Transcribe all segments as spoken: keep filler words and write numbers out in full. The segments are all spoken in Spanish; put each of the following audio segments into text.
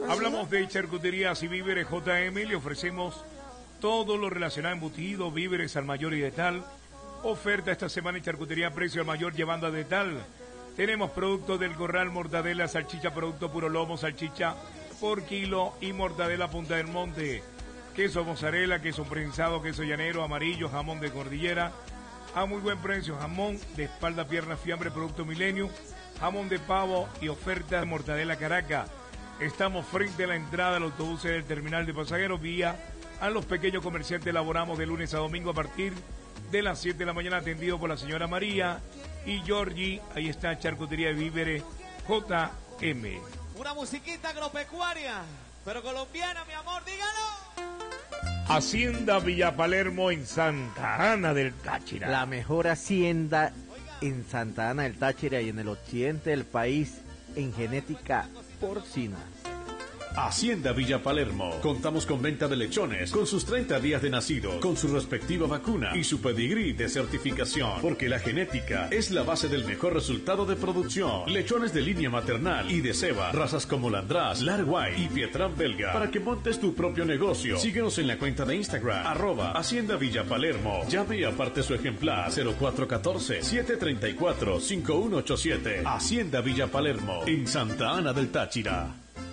Hablamos de charcuterías y víveres J M, le ofrecemos todo lo relacionado a embutido, víveres al mayor y de tal. Oferta esta semana en charcutería, precio al mayor llevando a de tal. Tenemos productos del Corral, mortadela, salchicha, producto puro lomo, salchicha por kilo y mortadela Punta del Monte. Queso mozzarella, queso prensado, queso llanero, amarillo, jamón de cordillera. A muy buen precio, jamón de espalda, pierna, fiambre, producto Milenio, jamón de pavo y oferta de mortadela Caracas. Estamos frente a la entrada del autobús del terminal de pasajeros, vía a los pequeños comerciantes. Laboramos de lunes a domingo a partir de las siete de la mañana, atendido por la señora María y Georgie. Ahí está charcutería de víveres J M. Una musiquita agropecuaria, pero colombiana, mi amor, dígalo. Hacienda Villa Palermo en Santa Ana del Táchira. La mejor hacienda en Santa Ana del Táchira y en el occidente del país en genética porcina. Hacienda Villa Palermo. Contamos con venta de lechones con sus treinta días de nacido, con su respectiva vacuna y su pedigrí de certificación, porque la genética es la base del mejor resultado de producción. Lechones de línea maternal y de ceba, razas como Landraz, Larguay y Pietran Belga, para que montes tu propio negocio. Síguenos en la cuenta de Instagram, arroba Hacienda Villa Palermo. Llame y aparte su ejemplar cero cuatro uno cuatro, siete tres cuatro, cinco uno ocho siete. Hacienda Villa Palermo, en Santa Ana del Táchira.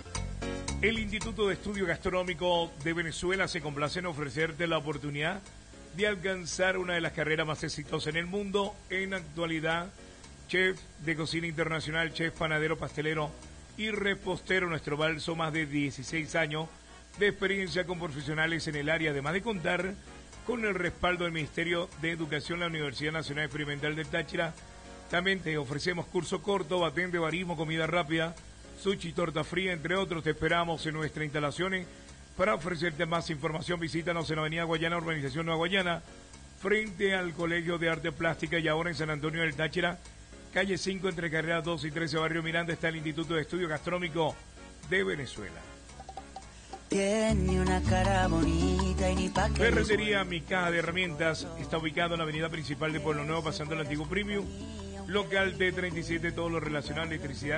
El Instituto de Estudio Gastronómico de Venezuela se complace en ofrecerte la oportunidad de alcanzar una de las carreras más exitosas en el mundo. En actualidad, chef de cocina internacional, chef panadero, pastelero y repostero. Nuestro balso, más de dieciséis años de experiencia con profesionales en el área, además de contar con el respaldo del Ministerio de Educación, la Universidad Nacional Experimental del Táchira. También te ofrecemos curso corto, batén de barismo, comida rápida, sushi, torta fría, entre otros. Te esperamos en nuestras instalaciones. Para ofrecerte más información, visítanos en Avenida Guayana, Urbanización Nueva Guayana, frente al Colegio de Arte Plástica, y ahora en San Antonio del Táchira, calle cinco, entre carreras dos y trece, Barrio Miranda, está el Instituto de Estudio Gastronómico de Venezuela. Tiene una cara bonita y ni pa' que... Ferretería Mi Caja de Herramientas está ubicado en la avenida principal de Pueblo Nuevo, pasando el antiguo Premium, local T treinta y siete, todo lo relacionado a electricidad,